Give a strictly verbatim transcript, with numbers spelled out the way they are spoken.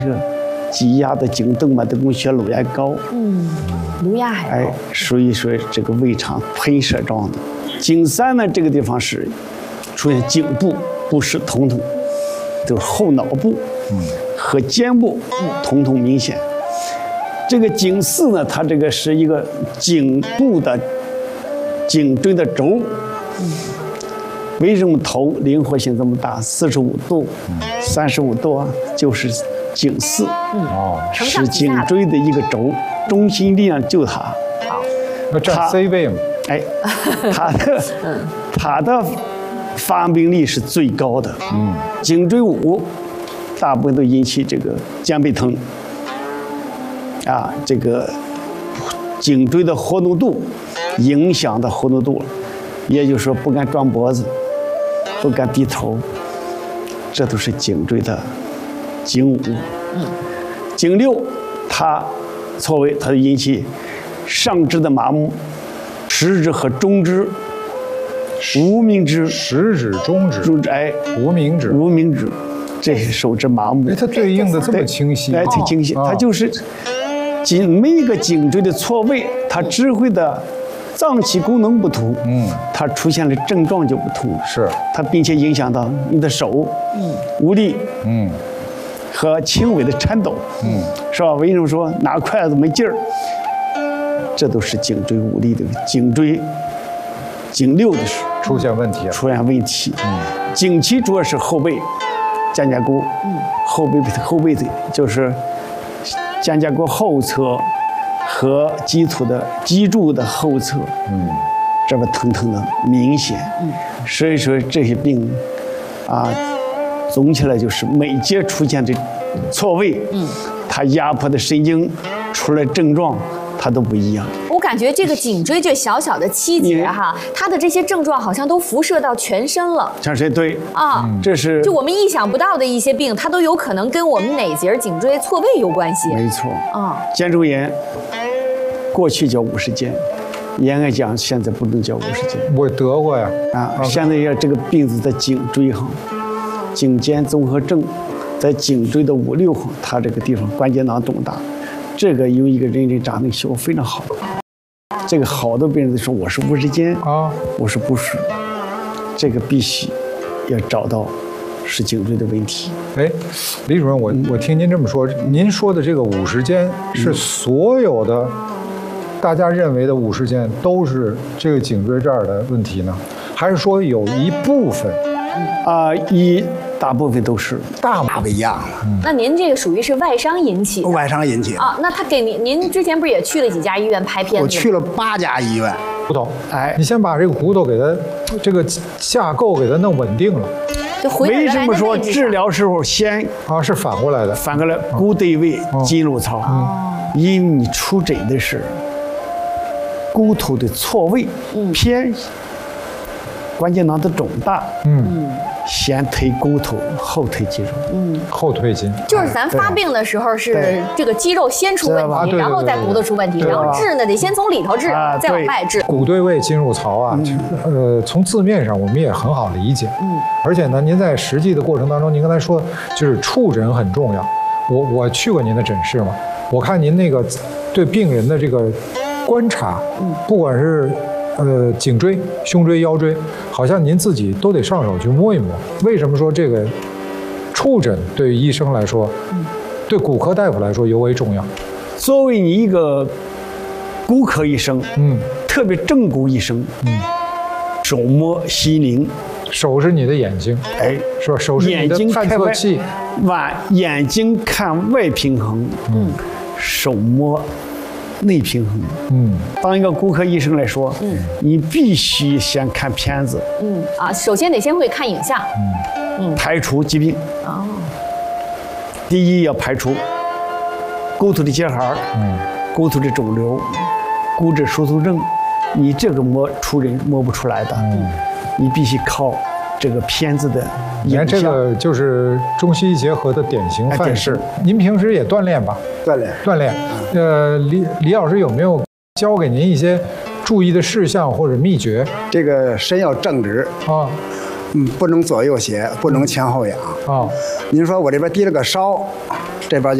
这个挤压的颈动脉的供血颅压高， 嗯，颅压还高， 哎，所以说这个胃肠喷射状的。颈三呢，这个地方是出现颈部不适疼痛，就是后脑部和肩部疼痛明显。这个颈四呢，它这个是一个颈部的颈椎的轴。为什么头灵活性这么大？四十五度、三十五度啊，就是颈四， 哦， 是颈椎的一个轴，中心力量就它。 好， 那占 C 位嘛？ 哎，它的它的发病率是最高的。嗯，颈椎五大部分都引起这个肩背疼。啊，这个颈椎的活动度影响的活动度了，也就是说不敢转脖子，不敢低头，这都是颈椎的颈五。嗯，颈六它错位，它就引起上肢的麻木，食指和中指、无名指、 食指、中指、 中指哎、 无名指、 无名指这些手指麻木。 哎，它对应的这么清晰， 哎，挺清晰， 哦、 它就是颈每一个颈椎的错位，它指挥的脏器功能不同，嗯，它出现的症状就不同， 是它并且影响到你的手，嗯，无力，嗯，和轻微的颤抖，嗯，是吧？为什么说拿筷子没劲儿？这都是颈椎无力的颈椎颈六的时候出现问题， 出现问题。嗯，颈七主要是后背、肩胛骨，嗯，后背后背的就是肩胛骨后侧和棘突的脊柱的后侧，嗯，这边疼疼的明显。嗯，所以说这些病，啊，总起来就是每节出现的错位，嗯，它压迫的神经出来症状，它都不一样。 我感觉这个颈椎这小小的七节哈，它的这些症状好像都辐射到全身了。 全身对啊， 这是就我们意想不到的一些病，它都有可能跟我们哪节颈椎错位有关系。 没错啊， 肩周炎过去叫五十肩，严格讲现在不能叫五十肩。 我得过呀啊，现在要这个病是在颈椎上，颈肩综合症，在颈椎的五六行，它这个地方关节囊肿大。这个有一个人人长那个效果非常好，这个好多病人都说我是五十肩啊，我说不是，这个必须要找到是颈椎的问题。 哎，李主任，我我听您这么说，您说的这个五十肩是所有的大家认为的五十肩都是这个颈椎这儿的问题呢，还是说有一部分？ 啊，一大部分都是大不一样了。 那您这个属于是外伤引起的， 外伤引起啊？那他给您，您之前不是也去了几家医院拍片子？ 我去了八家医院。 骨头，哎，你先把这个骨头给它这个架构给它弄稳定了。 就回为什么说治疗时候先啊是反过来的？ 反过来，骨对位，筋络操。哦，因为你出诊的是骨头的错位偏。关节囊的肿大，嗯，先推骨头，后推肌肉， 嗯，后推筋， 就是咱发病的时候是这个肌肉先出问题，然后再骨头出问题，然后治呢得先从里头治，再往外治。 骨对位，筋入槽啊，呃，从字面上我们也很好理解，嗯，而且呢，您在实际的过程当中，您刚才说就是触诊很重要，我我去过您的诊室嘛，我看您那个对病人的这个观察，嗯，不管是。呃，颈椎、胸椎、腰椎，好像您自己都得上手去摸一摸。为什么说这个触诊对于医生来说，嗯、对骨科大夫来说尤为重要？ 作为你一个骨科医生，嗯，特别正骨医生，嗯，手摸心灵， 手是你的眼睛， 哎， 是吧？手是你的探测器， 外眼睛看外平衡，嗯，手摸。内平衡，嗯，当一个骨科医生来说，嗯，你必须先看片子， 嗯啊，首先得先会看影像， 嗯嗯，排除疾病，哦，第一要排除骨头的结核，嗯，骨头的肿瘤，骨质疏松症，你这个摸出人摸不出来的，嗯，你必须靠这个片子的影像。 这个就是中西医结合的典型范式。您平时也锻炼吧？ 锻炼， 锻炼。呃，李李老师有没有教给您一些注意的事项或者秘诀？ 这个身要正直啊，嗯，不能左右斜，不能前后仰啊。您说我这边低了个梢， 这边就。